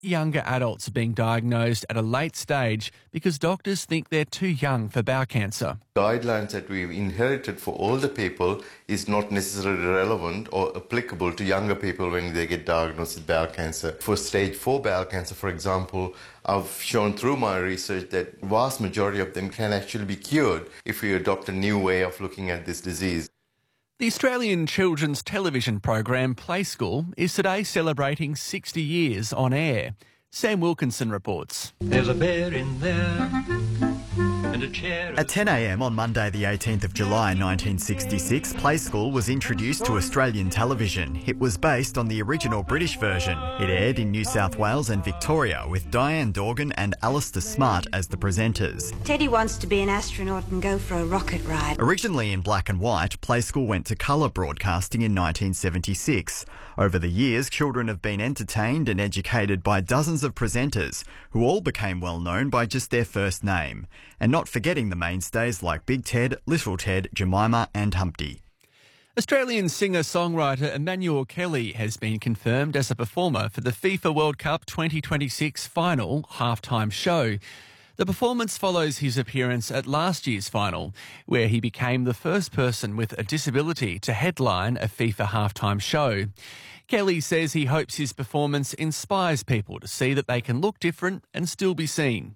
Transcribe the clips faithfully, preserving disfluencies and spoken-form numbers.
younger adults are being diagnosed at a late stage because doctors think they're too young for bowel cancer. Guidelines that we've inherited for older people is not necessarily relevant or applicable to younger people when they get diagnosed with bowel cancer. For stage four bowel cancer, for example, I've shown through my research that vast majority of them can actually be cured if we adopt a new way of looking at this disease. The Australian children's television program Play School is today celebrating sixty years on air. Sam Wilkinson reports. There's a bear in there and a chair. At ten a m on Monday the eighteenth of July nineteen sixty-six, Play School was introduced to Australian television. It was based on the original British version. It aired in New South Wales and Victoria with Diane Dorgan and Alistair Smart as the presenters. Teddy wants to be an astronaut and go for a rocket ride. Originally in black and white, Play School went to colour broadcasting in nineteen seventy-six. Over the years, children have been entertained and educated by dozens of presenters who all became well known by just their first name. And not forgetting the mainstays like Big Ted, Little Ted, Jemima and Humpty. Australian singer-songwriter Emmanuel Kelly has been confirmed as a performer for the FIFA World Cup twenty twenty-six final halftime show. The performance follows his appearance at last year's final, where he became the first person with a disability to headline a FIFA halftime show. Kelly says he hopes his performance inspires people to see that they can look different and still be seen.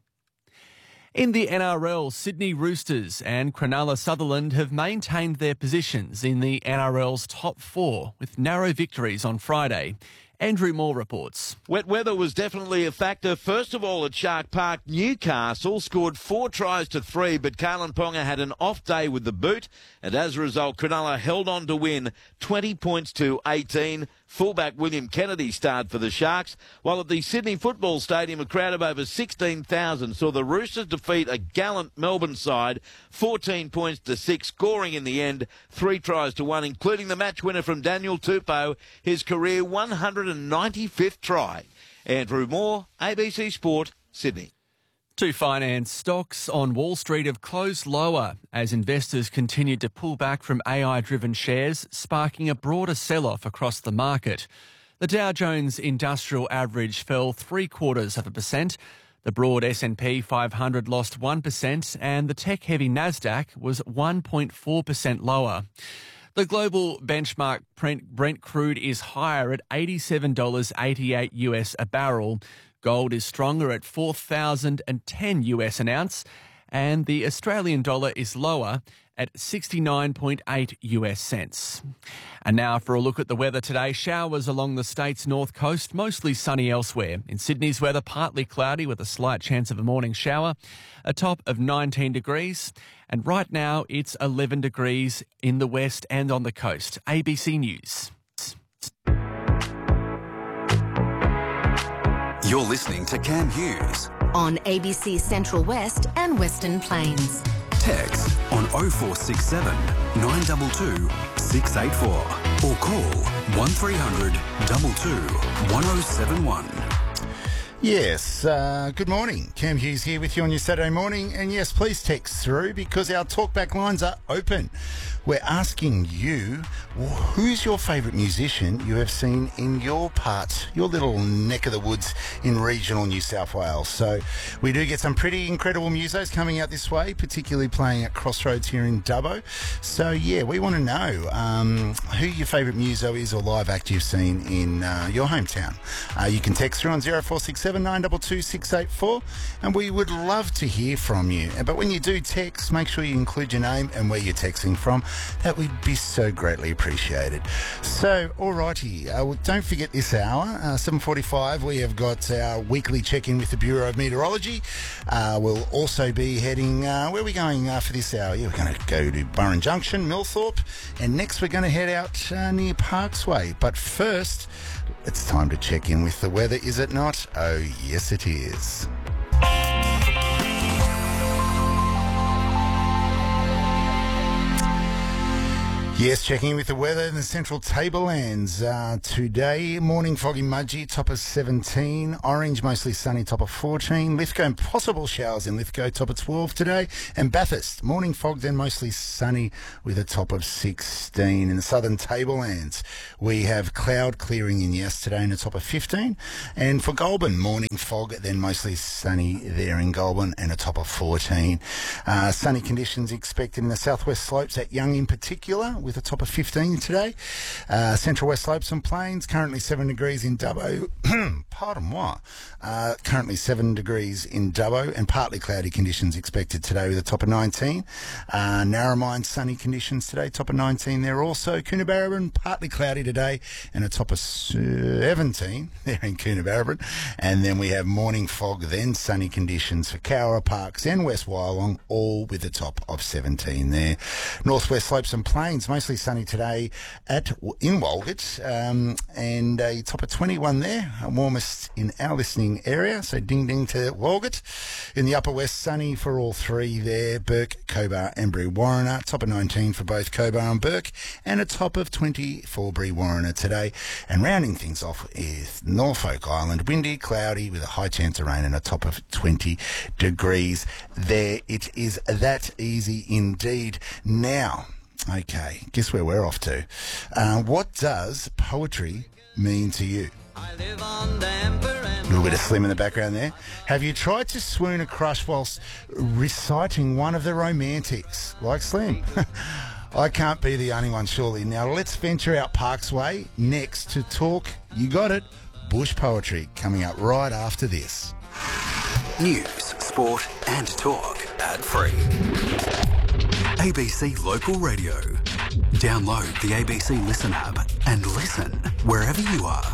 In the N R L, Sydney Roosters and Cronulla Sutherland have maintained their positions in the N R L's top four with narrow victories on Friday. Andrew Moore reports. Wet weather was definitely a factor. First of all, at Shark Park, Newcastle scored four tries to three, but Kalen Ponga had an off day with the boot, and as a result, Cronulla held on to win twenty points to eighteen. Fullback William Kennedy starred for the Sharks, while at the Sydney Football Stadium, a crowd of over sixteen thousand saw the Roosters defeat a gallant Melbourne side, fourteen points to six, scoring in the end three tries to one, including the match winner from Daniel Tupou, his career one hundred ninety-fifth try. Andrew Moore, A B C Sport, Sydney. Two finance stocks on Wall Street have closed lower as investors continued to pull back from A I-driven shares, sparking a broader sell-off across the market. The Dow Jones Industrial Average fell three quarters of a percent. The broad S and P five hundred lost one percent and the tech-heavy Nasdaq was one point four percent lower. The global benchmark Brent crude is higher at eighty-seven dollars eighty-eight US a barrel. Gold is stronger at four thousand ten US an ounce, and the Australian dollar is lower at sixty-nine point eight US cents. And now for a look at the weather today. Showers along the state's north coast, mostly sunny elsewhere. In Sydney's weather, partly cloudy with a slight chance of a morning shower, a top of nineteen degrees. And right now it's eleven degrees in the west and on the coast. A B C News. You're listening to Cam Hughes on A B C Central West and Western Plains. Text on oh four six seven, nine two two, six eight four or call one three hundred, two two, one oh seven one. Yes, uh, good morning. Cam Hughes here with you on your Saturday morning. And yes, please text through because our talkback lines are open. We're asking you, who's your favourite musician you have seen in your part, your little neck of the woods in regional New South Wales? So we do get some pretty incredible musos coming out this way, particularly playing at Crossroads here in Dubbo. So yeah, we want to know um, who your favourite muso is or live act you've seen in uh, your hometown. Uh, you can text through on oh four six seven, nine two two, six eight four and we would love to hear from you. But when you do text, make sure you include your name and where you're texting from. That would be so greatly appreciated. So, alrighty, uh, well, don't forget this hour, uh, seven forty-five, we have got our weekly check-in with the Bureau of Meteorology. Uh, we'll also be heading, uh, where are we going uh, for this hour? Yeah, we're going to go to Burren Junction, Millthorpe, and next we're going to head out uh, near Parksway. But first, it's time to check in with the weather, is it not? Oh, yes it is. Yes, checking in with the weather in the central tablelands. Uh, today, morning foggy mudgy, top of seventeen. Orange, mostly sunny, top of fourteen. Lithgow, possible showers in Lithgow, top of twelve today. And Bathurst, morning fog, then mostly sunny with a top of sixteen. In the southern tablelands, we have cloud clearing in yesterday and a top of fifteen. And for Goulburn, morning fog, then mostly sunny there in Goulburn and a top of fourteen. Uh, sunny conditions expected in the southwest slopes at Young in particular, with a top of fifteen today. Uh, Central West Slopes and Plains, currently seven degrees in Dubbo. Pardon moi. Uh, currently seven degrees in Dubbo, and partly cloudy conditions expected today with a top of nineteen. Uh, Narromine, sunny conditions today, top of nineteen there also. Coonabarabran, partly cloudy today and a top of seventeen there in Coonabarabran. And then we have morning fog, then sunny conditions for Cowra, Parks and West Wyalong, all with a top of seventeen there. Northwest Slopes and Plains, mostly sunny today at in Walgett, um, and a top of twenty-one there, warmest in our listening area, so ding ding to Walgett. In the upper west, sunny for all three there, Burke, Cobar and Brewarrina, top of nineteen for both Cobar and Burke, and a top of twenty for Brewarrina today. And rounding things off is Norfolk Island, windy, cloudy with a high chance of rain and a top of twenty degrees there. It is that easy indeed. Now, okay, guess where we're off to? Uh, what does poetry mean to you? A little bit of Slim in the background there. Have you tried to swoon a crush whilst reciting one of the romantics, like Slim? I can't be the only one, surely. Now let's venture out Parks Way next to talk, you got it, bush poetry, coming up right after this. News, sport and talk, ad-free. A B C Local Radio. Download the A B C Listen app and listen wherever you are.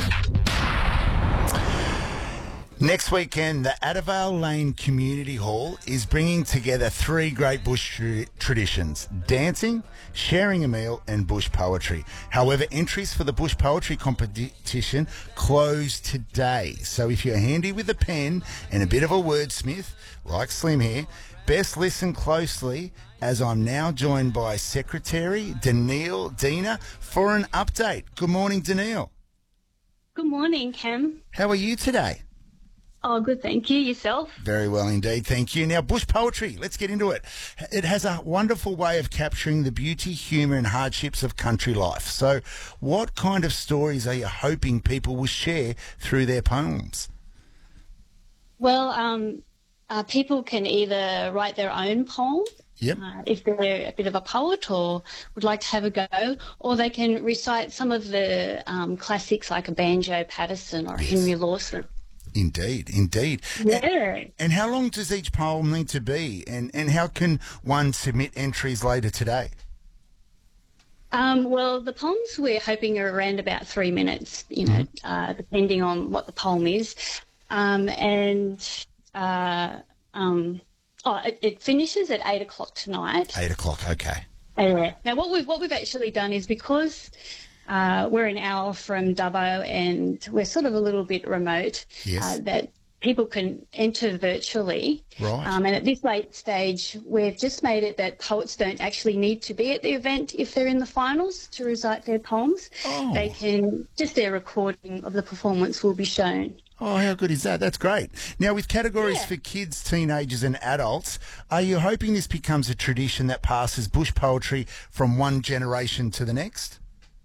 Next weekend, the Addervale Lane Community Hall is bringing together three great bush tra- traditions: dancing, sharing a meal and bush poetry. However, entries for the bush poetry competition close today. So if you're handy with a pen and a bit of a wordsmith, like Slim here, best listen closely, as I'm now joined by Secretary Danielle Dina for an update. Good morning, Danielle. Good morning, Cam. How are you today? Oh, good, thank you. Yourself? Very well indeed, thank you. Now, bush poetry, let's get into it. It has a wonderful way of capturing the beauty, humour and hardships of country life. So what kind of stories are you hoping people will share through their poems? Well, um, uh, people can either write their own poem, Yep. uh, if they're a bit of a poet or would like to have a go, or they can recite some of the um, classics like a Banjo Patterson or Yes. Henry Lawson. Indeed, indeed. Yeah. And, and how long does each poem need to be? And, and how can one submit entries later today? Um, well, the poems we're hoping are around about three minutes, you know, mm-hmm. uh, depending on what the poem is. Um, and, uh, um, oh, it, it finishes at eight o'clock tonight. Eight o'clock, okay. Yeah. Now, what we've, what we've actually done is because uh, we're an hour from Dubbo and we're sort of a little bit remote, yes. uh, that people can enter virtually. Right. Um, and at this late stage, we've just made it that poets don't actually need to be at the event if they're in the finals to recite their poems. Oh. They can, just their recording of the performance will be shown. Oh, how good is that? That's great. Now, with categories Yeah. for kids, teenagers and adults, are you hoping this becomes a tradition that passes bush poetry from one generation to the next?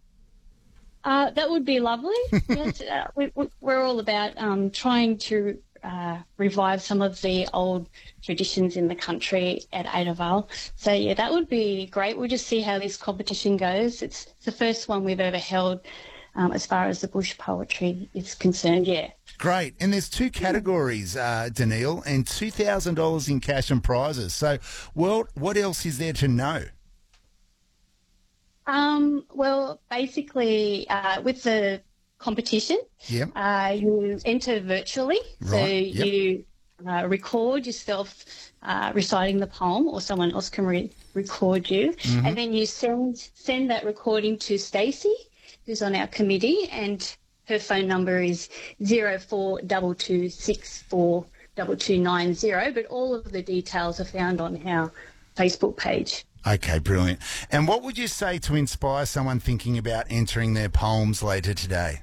Uh, that would be lovely. Yes, uh, we, we're all about um, trying to uh, revive some of the old traditions in the country at Addervale. So, yeah, that would be great. We'll just see how this competition goes. It's the first one we've ever held um, as far as the bush poetry is concerned, yeah. Great. And there's two categories, uh, Danielle, and two thousand dollars in cash and prizes. So, well, what else is there to know? Um, well, basically, uh, with the competition, Yep. uh, you enter virtually. So Right, yep. you uh, record yourself uh, reciting the poem, or someone else can re- record you, Mm-hmm. and then you send send that recording to Stacey, who's on our committee, and her phone number is zero four two two six four two two nine zero. But all of the details are found on our Facebook page. Okay, brilliant. And what would you say to inspire someone thinking about entering their poems later today?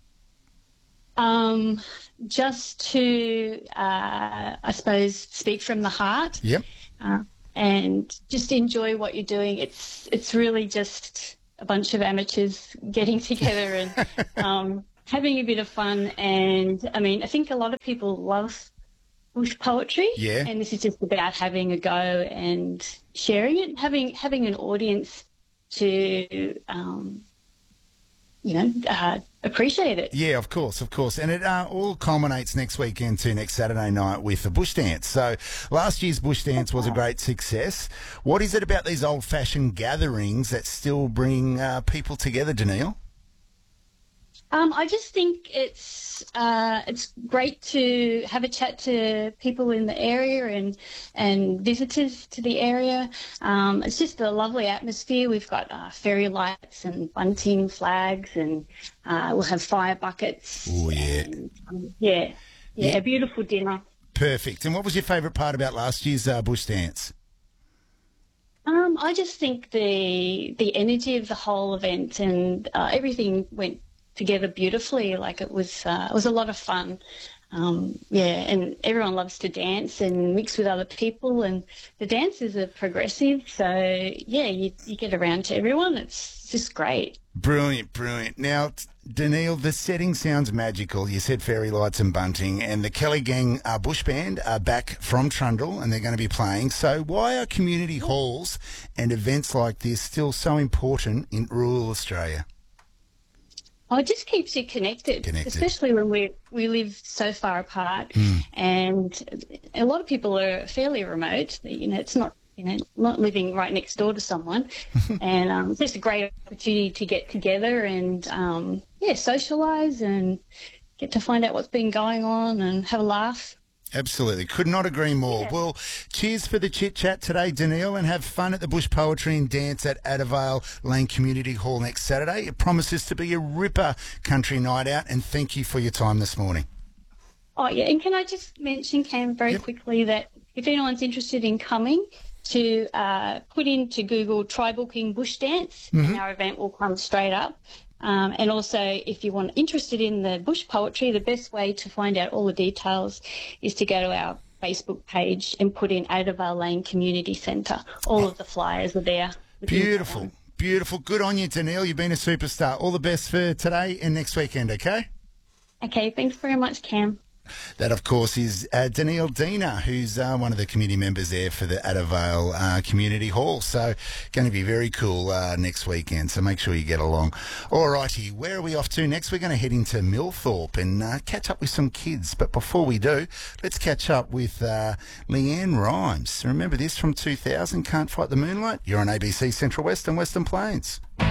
Um, just to, uh, I suppose, speak from the heart. Yep. Uh, and just enjoy what you're doing. It's it's really just a bunch of amateurs getting together and um, having a bit of fun. And, I mean, I think a lot of people love bush poetry. Yeah. And this is just about having a go and sharing it, having having an audience to, um, you know, uh, appreciate it. Yeah, of course, of course. And it uh, all culminates next weekend to next Saturday night with the bush dance. So last year's bush dance was a great success. What is it about these old-fashioned gatherings that still bring uh, people together, Danielle? Um, I just think it's uh, it's great to have a chat to people in the area and and visitors to the area. Um, it's just a lovely atmosphere. We've got uh, fairy lights and bunting flags, and uh, we'll have fire buckets. Oh, yeah. And, um, yeah. yeah. Yeah. A beautiful dinner. Perfect. And what was your favourite part about last year's uh, bush dance? Um, I just think the the energy of the whole event and uh, everything went together beautifully. Like it was, uh, it was a lot of fun. Um, yeah, and everyone loves to dance and mix with other people, and the dances are progressive. So yeah, you you get around to everyone. It's just great. Brilliant, brilliant. Now, Danielle, the setting sounds magical. You said fairy lights and bunting, and the Kelly Gang uh, Bush Band are back from Trundle, and they're going to be playing. So why are community halls and events like this still so important in rural Australia? Oh, it just keeps you connected, Connected. especially when we we live so far apart, Mm. and a lot of people are fairly remote. You know, it's not you know not living right next door to someone, and um, it's just a great opportunity to get together and um, yeah, socialise and get to find out what's been going on and have a laugh. Absolutely. Could not agree more. Yeah. Well, cheers for the chit-chat today, Danielle, and have fun at the Bush Poetry and Dance at Addervale Lane Community Hall next Saturday. It promises to be a ripper country night out, and thank you for your time this morning. Oh, yeah, and can I just mention, Cam, very Yep. quickly that if anyone's interested in coming, to uh, put into Google Tribal King Bush Dance, Mm-hmm. and our event will come straight up. Um, and also, if you want interested in the bush poetry, the best way to find out all the details is to go to our Facebook page and put in Addervale Lane Community Centre. All of the flyers are there. Beautiful, beautiful. Good on you, Danielle. You've been a superstar. All the best for today and next weekend, okay? Okay, thanks very much, Cam. That, of course, is uh, Danielle Diener, who's uh, one of the committee members there for the Addervale uh, Community Hall. So, going to be very cool uh, next weekend. So, make sure you get along. All righty, where are we off to next? We're going to head into Millthorpe and uh, catch up with some kids. But before we do, let's catch up with uh, Leanne Rhymes. Remember this from two thousand? Can't Fight the Moonlight? You're on A B C Central West and Western Plains.